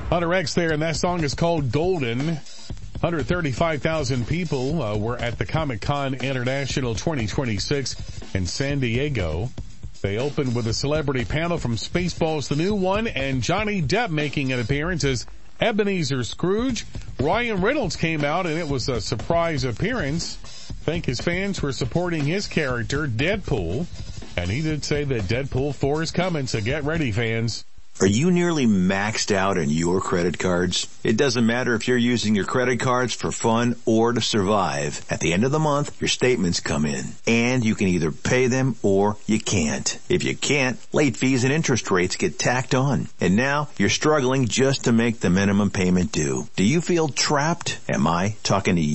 Hunter X there, and that song is called Golden. 135,000 people were at the Comic-Con International 2026 in San Diego. They opened with a celebrity panel from Spaceballs the New One and Johnny Depp making an appearance as Ebenezer Scrooge. Ryan Reynolds came out, and it was a surprise appearance. Thank his fans for supporting his character, Deadpool. And he did say that Deadpool 4 is coming, so get ready, fans. Are you nearly maxed out on your credit cards? It doesn't matter if you're using your credit cards for fun or to survive. At the end of the month, your statements come in, and you can either pay them or you can't. If you can't, late fees and interest rates get tacked on. And now you're struggling just to make the minimum payment due. Do you feel trapped? Am I talking to you?